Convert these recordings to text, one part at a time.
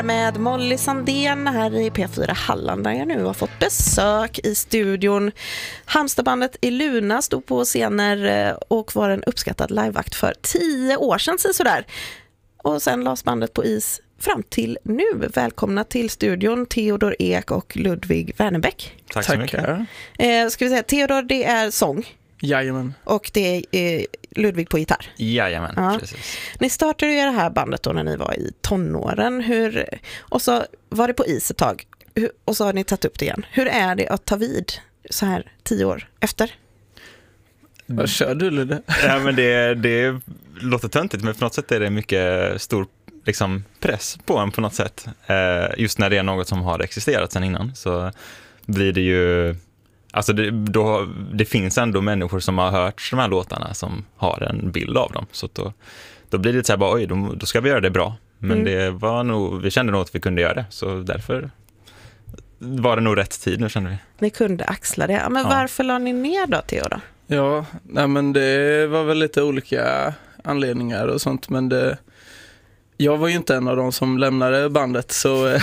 Med Molly Sandén här i P4 Halland, där jag nu har fått besök i studion. Halmstadbandet Iluna stod på scener och var en uppskattad liveakt för 10 år sedan sådär. Och sen lades bandet på is fram till nu. Välkomna till studion Theodor Ek och Ludvig Wernebäck. Tack så mycket. Ska vi säga, Theodor, det är sång. Jajamän. Och det är Ludvig på gitarr. Jajamän, ja. Precis. Ni startade ju det här bandet då när ni var i tonåren. Och så var det på is ett tag. Och så har ni tagit upp det igen. Hur är det att ta vid så här 10 år efter? Vad kör du, Ludde? Ja, men det låter töntigt, men på något sätt är det mycket stor liksom, press på en på något sätt. Just när det är något som har existerat sedan innan så blir det ju... Alltså det finns ändå människor som har hört de här låtarna som har en bild av dem. Så då blir det så här bara, oj, då ska vi göra det bra. Men vi kände nog att vi kunde göra det. Så därför var det nog rätt tid nu, kände vi. Ni kunde axla det. Men varför la ni ner då, Theo? Ja, nej, men det var väl lite olika anledningar och sånt. Men jag var ju inte en av dem som lämnade bandet, så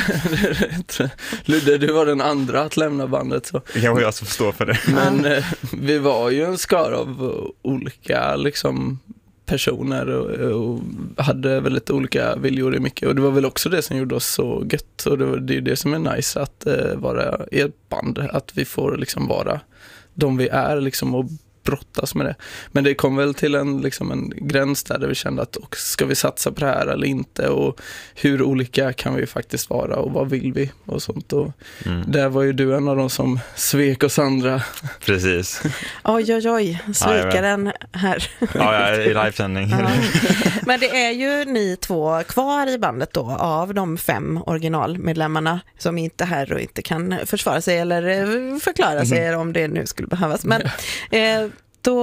Ludde, du var den andra att lämna bandet. Så. Ja, jag som står för det. Men vi var ju en skara av olika liksom, personer och hade väldigt olika viljor i mycket. Och det var väl också det som gjorde oss så gött. Och det är ju det som är nice att vara i ett band. Att vi får liksom vara de vi är liksom, och brottas med det. Men det kom väl till en gräns där vi kände att ska vi satsa på det här eller inte, och hur olika kan vi faktiskt vara och vad vill vi och sånt. Och där var ju du en av dem som svek oss andra. Precis. Oj, svikaren här. Ja, i livesändning. Ja. Men det är ju ni två kvar i bandet då, av de 5 originalmedlemmarna som inte är här och inte kan försvara sig eller förklara sig om det nu skulle behövas. Men då,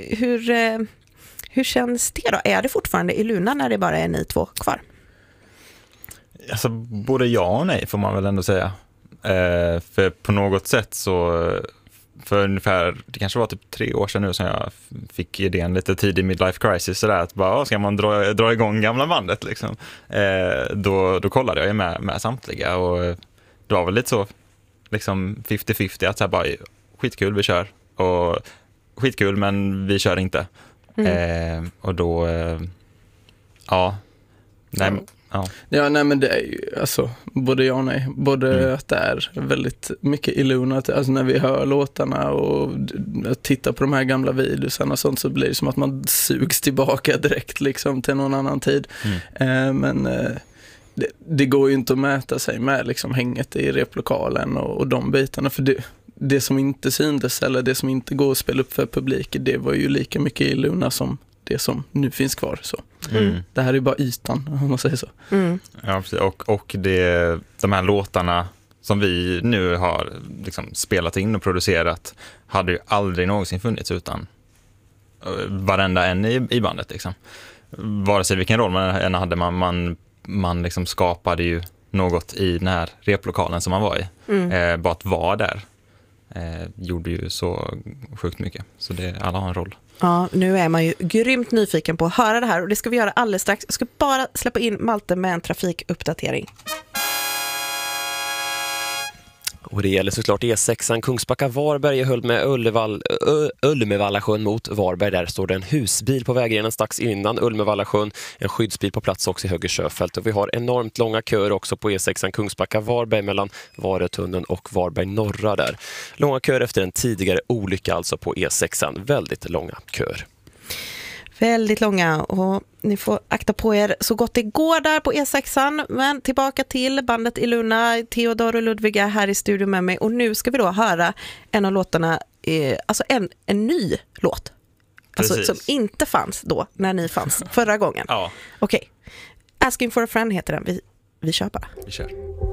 hur känns det då? Är det fortfarande Iluna när det bara är ni 2 kvar? Alltså, både ja och nej får man väl ändå säga. För på något sätt så, för ungefär, det kanske var typ 3 år sedan nu som jag fick idén lite tidig midlife crisis sådär, att bara, ska man dra igång gamla bandet liksom. Då kollade jag ju med samtliga, och det var väl lite så liksom 50-50 att så här bara, skitkul, vi kör, och skitkul, men vi kör inte. Och då nej, men det är ju alltså både ja och nej. Både att det är väldigt mycket Iluna, alltså när vi hör låtarna och tittar på de här gamla videorna och sånt, så blir det som att man sugs tillbaka direkt liksom till någon annan tid. Men det går ju inte att mäta sig med liksom hänget i replokalen och de bitarna, för det som inte syntes eller det som inte går att spela upp för publiken, det var ju lika mycket i Iluna som det som nu finns kvar. Så. Det här är ju bara ytan, om man säger så. Ja, precis. Och de här låtarna som vi nu har liksom spelat in och producerat hade ju aldrig någonsin funnits utan varenda en i bandet. Liksom. Vare sig vilken roll man än hade, man liksom skapade ju något i den här replokalen som man var i. Bara att vara där gjorde ju så sjukt mycket. Så alla har en roll. Ja, nu är man ju grymt nyfiken på att höra det här, och det ska vi göra alldeles strax. Jag ska bara släppa in Malte med en trafikuppdatering. Och det gäller såklart E6an Kungsbacka-Varberg. Jag höll med Ulmevallasjön mot Varberg. Där står det en husbil på vägrenen strax innan Ulmevallasjön. En skyddsbil på plats också i Höger Sjöfält. Och vi har enormt långa köer också på E6an Kungsbacka-Varberg mellan Varetunneln och Varberg norra där. Långa köer efter en tidigare olycka alltså på E6an. Väldigt långa köer. Väldigt långa, och ni får akta på er så gott det går där på E6an. Men tillbaka till bandet Iluna. Theodor och Ludvig är här i studion med mig, och nu ska vi då höra en av låtarna, alltså en ny låt. Alltså, som inte fanns då när ni fanns förra gången. Ja. Okej. Asking for a friend heter den. Vi kör bara. Vi kör.